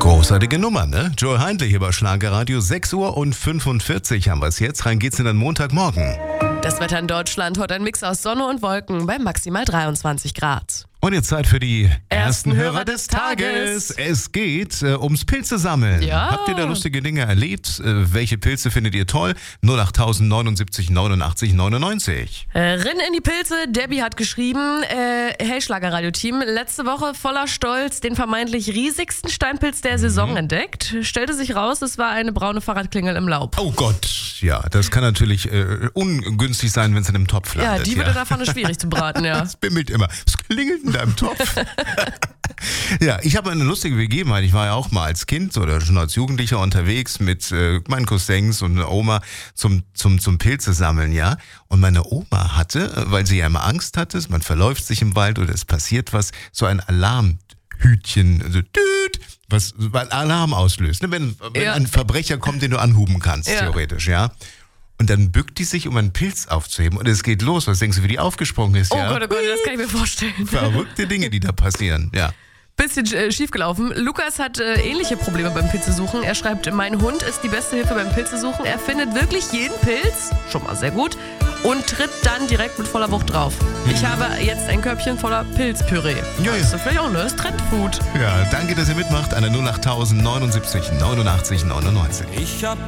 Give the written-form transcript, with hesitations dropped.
Großartige Nummer, ne? Joel Heindl hier bei Schlagerradio. 6:45 Uhr haben wir es jetzt. Rein geht's in den Montagmorgen. Das Wetter in Deutschland, heute ein Mix aus Sonne und Wolken bei maximal 23 Grad. Und jetzt Zeit für die ersten Hörer Hörer des des Tages. Tages. Es geht ums Pilze sammeln. Ja. Habt ihr da lustige Dinge erlebt? Welche Pilze findet ihr toll? 08000 79 89 99. Rinn in die Pilze, Debbie hat geschrieben, hey Schlagerradio-Team, letzte Woche voller Stolz den vermeintlich riesigsten Steinpilz der Saison entdeckt. Stellte sich raus, es war eine braune Fahrradklingel im Laub. Oh Gott, ja, das kann natürlich ungünstig sein, wenn es in einem Topf Ja, landet. die würde davon schwierig zu braten, ja. Das bimmelt immer. Es klingelt in deinem Topf. Ja, ich habe eine lustige Begebenheit. Ich war ja auch mal als Kind oder schon als Jugendlicher unterwegs mit meinen Cousins und einer Oma zum Pilze sammeln, ja. Und meine Oma hatte, weil sie ja immer Angst hatte, man verläuft sich im Wald oder es passiert was, so ein Alarmhütchen, also was Alarm auslöst. Ne? Wenn Ja. ein Verbrecher kommt, den du anhuben kannst, Ja. theoretisch, ja. Und dann bückt die sich, um einen Pilz aufzuheben. Und es geht los. Was denkst du, wie die aufgesprungen ist? Oh ja? Gott, das kann ich mir vorstellen. Verrückte Dinge, die da passieren, ja. Bisschen schiefgelaufen. Lukas hat ähnliche Probleme beim Pilzesuchen. Er schreibt, mein Hund ist die beste Hilfe beim Pilzesuchen. Er findet wirklich jeden Pilz, schon mal sehr gut, und tritt dann direkt mit voller Wucht drauf. Ich habe jetzt ein Körbchen voller Pilzpüree. Ja, ja. Das ist vielleicht auch ne? Das ist Trendfood. Ja, danke, dass ihr mitmacht. An der 08000 79 89 99. Ich hab